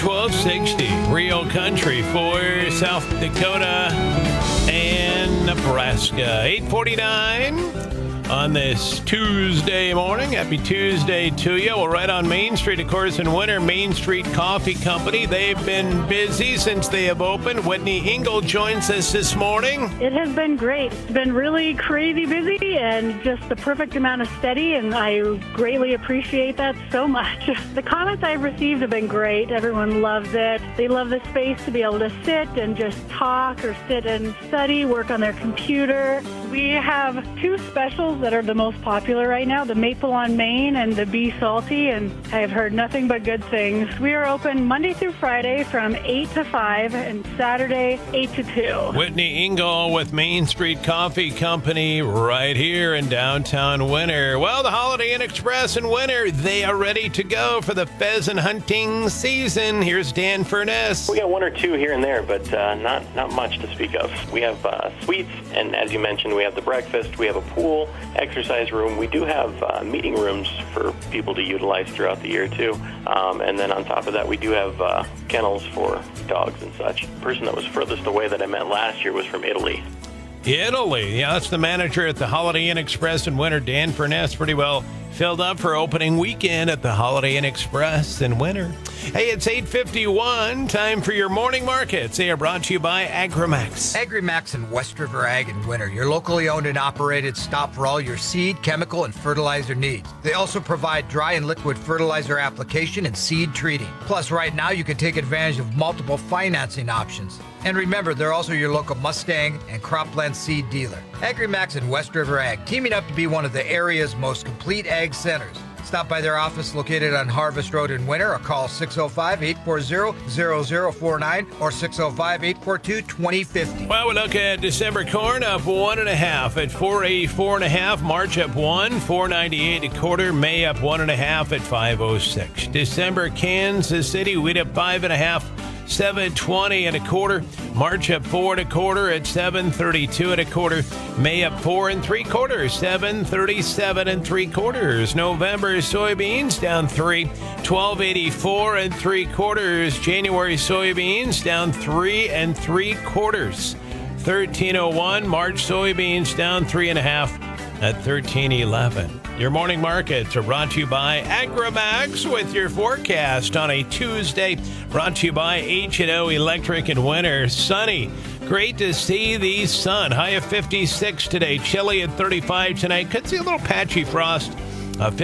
1260 Real Country for South Dakota and Nebraska. 8:49 on this Tuesday morning. Happy Tuesday to you. Well, right on Main Street, of course, in winter, Main Street Coffee Company. They've been busy since they have opened. Whitney Engel joins us this morning. It has been great. It's been really crazy busy and just the perfect amount of steady, and I greatly appreciate that so much. The comments I've received have been great. Everyone loves it. They love the space to be able to sit and just talk or sit and study, work on their computer. We have two specials that are the most popular right now, the Maple on Main and the Be Salty, and I've heard nothing but good things. We are open Monday through Friday from 8 to 5 and Saturday 8 to 2. Whitney Engel with Main Street Coffee Company right here in downtown Winter. Well, the Holiday Inn Express in Winter, they are ready to go for the pheasant hunting season. Here's Dan Furness. We got one or two here and there, but not much to speak of. We have suites, and as you mentioned, we have the breakfast, we have a pool, exercise room. We do have meeting rooms for people to utilize throughout the year, too. And then on top of that, we do have kennels for dogs and such. The person that was furthest away that I met last year was from Italy. Italy. Yeah, that's the manager at the Holiday Inn Express in Winter, Dan Furness. Pretty well filled up for opening weekend at the Holiday Inn Express in Winter. Hey, it's 8:51. Time for your morning markets. They are brought to you by Agrimax. Agrimax and West River Ag in Winter, your locally owned and operated stop for all your seed, chemical, and fertilizer needs. They also provide dry and liquid fertilizer application and seed treating. Plus, right now, you can take advantage of multiple financing options. And remember, they're also your local Mustang and cropland seed dealer. Agrimax and West River Ag, teaming up to be one of the area's most complete ag centers. Stop by their office located on Harvest Road in Winter or call 605-840-0049 or 605-842-2050. Well, we look at December corn up 1.5 at 484.5. March up 1, 498 a quarter. May up 1.5 at 506. December Kansas City wheat up 5.5. 720 and a quarter. March up 4 1/4 at 732 1/4. May up 4 3/4, 737 3/4. November soybeans down 3, 1284 3/4. January soybeans down 3 3/4, 1301. March soybeans down 3.5 at 1311. Your morning markets are brought to you by Agrimax with your forecast on a Tuesday. Brought to you by H&O Electric in Winter. Sunny. Great to see the sun. High of 56 today. Chilly at 35 tonight. Could see a little patchy frost.